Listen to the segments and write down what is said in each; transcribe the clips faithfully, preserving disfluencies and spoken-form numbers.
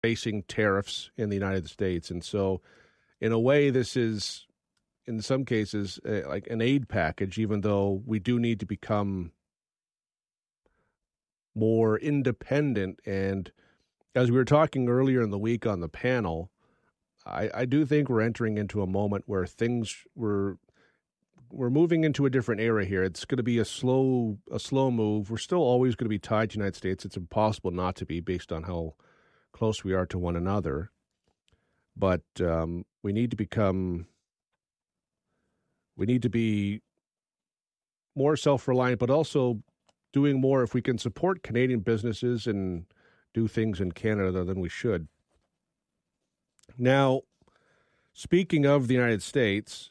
facing tariffs in the United States. And so, in a way, this is, in some cases, uh, like an aid package, even though we do need to become more independent. And as we were talking earlier in the week on the panel, I, I do think we're entering into a moment where things were we're moving into a different era here. It's going to be a slow a slow move. We're still always going to be tied to the United States. It's impossible not to be based on how close we are to one another. But um, we need to become we need to be more self-reliant, but also doing more if we can support Canadian businesses and do things in Canada than we should. Now, speaking of the United States,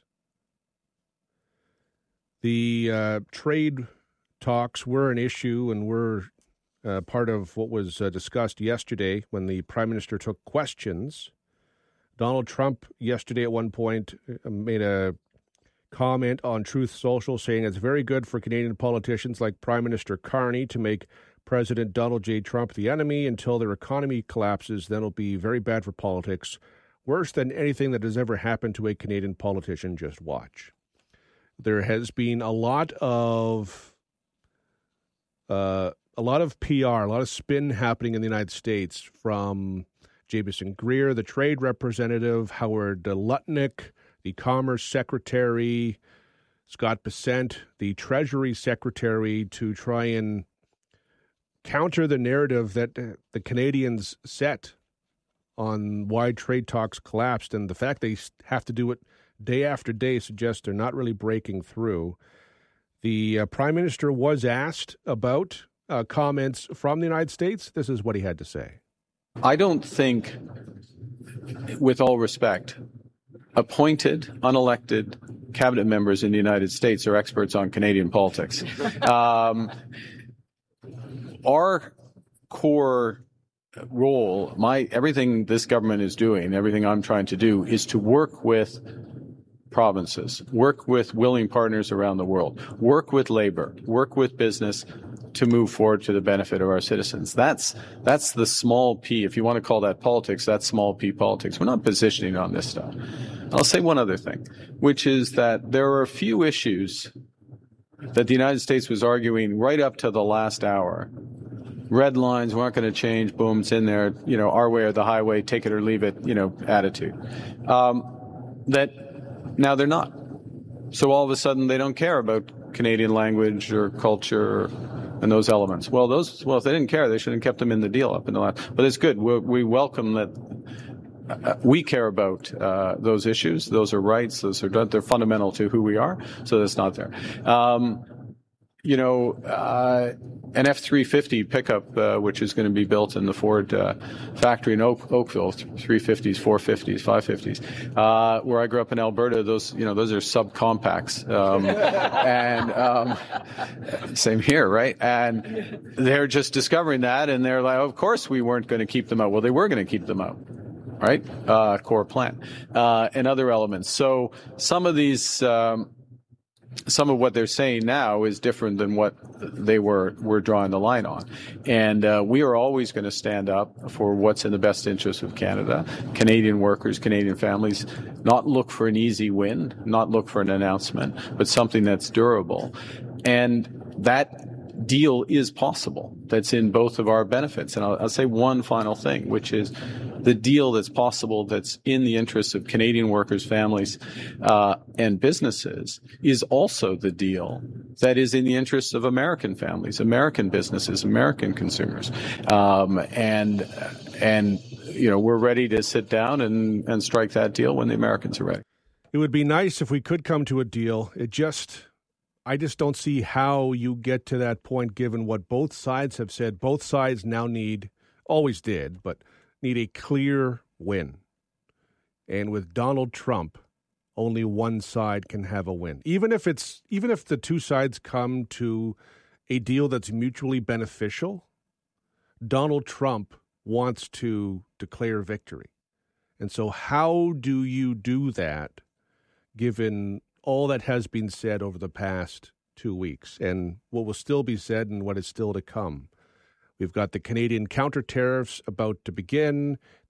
the uh, trade talks were an issue and were uh, part of what was uh, discussed yesterday when the Prime Minister took questions. Donald Trump yesterday at one point made a comment on Truth Social saying it's very good for Canadian politicians like Prime Minister Carney to make President Donald J. Trump the enemy until their economy collapses. Then it'll be very bad for politics. Worse than anything that has ever happened to a Canadian politician. Just watch. There has been a lot of uh, a lot of P R, a lot of spin happening in the United States from Jameson Greer, the trade representative, Howard Lutnick, the Commerce Secretary, Scott Bessent, the Treasury Secretary, to try and counter the narrative that the Canadians set on why trade talks collapsed. And the fact they have to do it day after day suggests they're not really breaking through. The uh, Prime Minister was asked about uh, comments from the United States. This is what he had to say. I don't think, with all respect, appointed, unelected cabinet members in the United States are experts on Canadian politics. Um, our core role, my everything this government is doing, everything I'm trying to do, is to work with provinces, work with willing partners around the world, work with labor, work with business to move forward to the benefit of our citizens. That's that's the small p. If you want to call that politics, that's small p politics. We're not positioning on this stuff. I'll say one other thing, which is that there are a few issues that the United States was arguing right up to the last hour. Red lines weren't going to change. Boom, it's in there. You know, our way or the highway, take it or leave it. You know, attitude. Um, that now they're not. So all of a sudden they don't care about Canadian language or culture and those elements. Well, those well, if they didn't care, they should have kept them in the deal up in the last. But it's good. We, we welcome that. Uh, we care about uh, those issues. Those are rights. Those are they're fundamental to who we are. So that's not there. Um, you know, uh, an F three fifty pickup, uh, which is going to be built in the Ford uh, factory in Oak, Oakville, three fifties, four fifties, five fifties. Uh, where I grew up in Alberta, those, you know, those are subcompacts. Um, and um, same here, right? And they're just discovering that, and they're like, of course we weren't going to keep them out. Well, they were going to keep them out. Right? Uh, core plant, uh, and other elements. So some of these, um, some of what they're saying now is different than what they were, were drawing the line on. And, uh, we are always going to stand up for what's in the best interest of Canada, Canadian workers, Canadian families, not look for an easy win, not look for an announcement, but something that's durable. And that deal is possible. That's in both of our benefits. And I'll, I'll say one final thing, which is the deal that's possible, that's in the interests of Canadian workers, families, uh, and businesses, is also the deal that is in the interests of American families, American businesses, American consumers. Um, and, and, you know, we're ready to sit down and, and strike that deal when the Americans are ready. It would be nice if we could come to a deal. It just, I just don't see how you get to that point given what both sides have said. Both sides now need, always did, but need a clear win. And with Donald Trump, only one side can have a win. Even if it's even if the two sides come to a deal that's mutually beneficial, Donald Trump wants to declare victory. And so how do you do that given all that has been said over the past two weeks and what will still be said and what is still to come? We've got the Canadian counter tariffs about to begin.